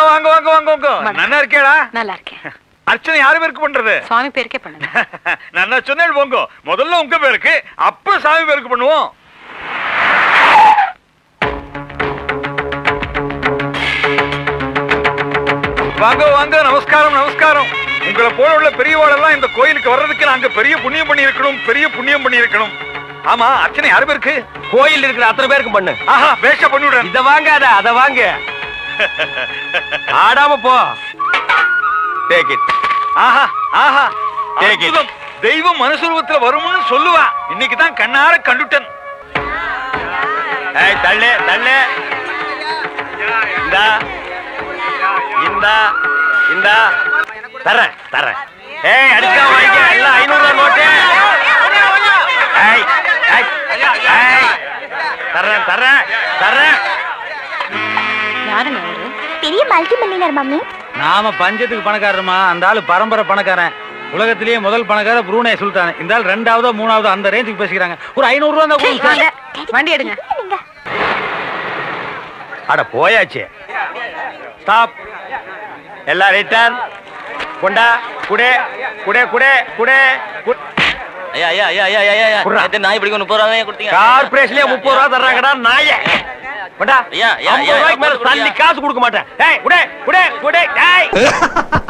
வாங்க வாங்க வாங்க வாங்க. நல்லா இருக்கேடா? நல்லா இருக்கேன். அர்ச்சனை யாரு பேருக்கு பண்றது? சுவாமி பேருக்கே பண்ணுங்க. நான் சொன்னேன் போங்க, முதல்ல உங்க பேருக்கு அப்புறம் சாமி பேருக்கு பண்ணுவோம். வாங்க வாங்க, நமஸ்காரம் நமஸ்காரம். உங்களை போல உள்ள பெரியவாளெல்லாம் இந்த கோயிலுக்கு வர்றதுக்கு நாங்க பெரிய புண்ணியம் பண்ணி இருக்கணும், பெரிய புண்ணியம் பண்ணி இருக்கணும். ஆமா, அர்ச்சனை யாரு பேருக்கு? கோயில் இருக்கிற அத்தனை பேருக்கு பண்ணு. ஆஹா, வேஷ பண்ணிவிடுறேன். இத வாங்காத, அத வாங்க. ஆடாம போ. Take it. Aha Aha, Take it. தெய்வம் மனுஷரூபத்துல வரும்னு சொல்லுவா. இன்னைக்கு தான் கண்ணார கண்டுட்டேன். ஏய் தள்ளு தள்ளு. இந்தா இந்தா இந்தா தரேன் தரேன். ஏய் அடிச்சா வாங்க, எல்லாம் 500 ரூபாய் நோட்டு. ஏய் ஏய் ஏய் தரேன் தரேன் தரேன். யாருங்க அவரு? பெரிய மல்டி மில்லியனர் மம்மி. நாம பஞ்சத்துக்கு பணக்காரமா, அந்த ஆளு பரம்பரை பணக்காரன். உலகத்திலேயே முதல் பணக்கார புரூனே சுல்தான். இந்த ஆள் 2ஆவதோ 3ஆவதோ அந்த ரேஞ்சுக்கு பேசிக்கிறாங்க. ஒரு 500 ரூபா தான் கொடுங்க. வண்டி எடுங்க. அட போயாச்சு. ஸ்டாப். எல்லாம் ரிட்டர்ன். கொண்டா குடே குடே குடே குடே. ஐயா ஐயா ஐயா ஐயா ஐயா நேத்து நாய் பிடிக்க 30 ரூபாய் கொடுத்தீங்க. கார்ப்பரேஷன்லயே 30 ரூபாய் தர்றாங்கடா நாயே. கொண்டா. ஐயா ஐயா 50 ரூபாய்க்கு மேல தள்ளி காசு கொடுக்க மாட்டேன். ஏய் குடே குடே குடே. ஏய்